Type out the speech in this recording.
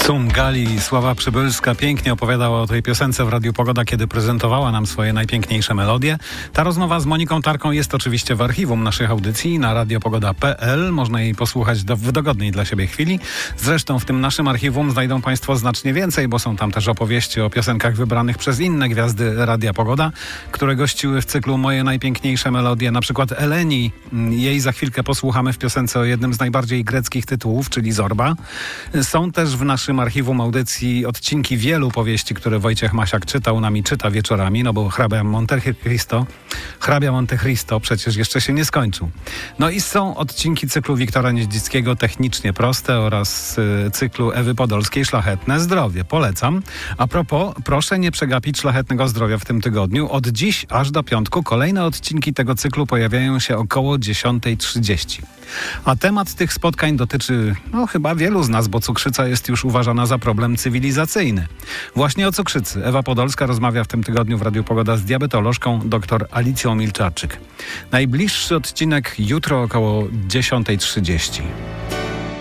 Cum Gali, Sława Przybylska pięknie opowiadała o tej piosence w Radiu Pogoda, kiedy prezentowała nam swoje najpiękniejsze melodie. Ta rozmowa z Moniką Tarką jest oczywiście w archiwum naszych audycji na radiopogoda.pl. Można jej posłuchać w dogodnej dla siebie chwili. Zresztą w tym naszym archiwum znajdą Państwo znacznie więcej, bo są tam też opowieści o piosenkach wybranych przez inne gwiazdy Radia Pogoda, które gościły w cyklu Moje najpiękniejsze melodie. Na przykład Eleni. Jej za chwilkę posłuchamy w piosence o jednym z najbardziej greckich tytułów, czyli Zorba. Są też w naszym archiwum audycji odcinki wielu powieści, które Wojciech Masiak czytał, nami czyta wieczorami, no bo hrabia Monte Cristo przecież jeszcze się nie skończył. No i są odcinki cyklu Wiktora Niedzickiego Technicznie proste oraz cyklu Ewy Podolskiej Szlachetne zdrowie. Polecam. A propos, proszę nie przegapić Szlachetnego zdrowia w tym tygodniu. Od dziś aż do piątku kolejne odcinki tego cyklu pojawiają się około 10:30. A temat tych spotkań dotyczy chyba wielu z nas, bo cukrzyca jest już uważana za problem cywilizacyjny. Właśnie o cukrzycy Ewa Podolska rozmawia w tym tygodniu w Radiu Pogoda z diabetolożką dr Alicją Milczarczyk. Najbliższy odcinek jutro około 10:30.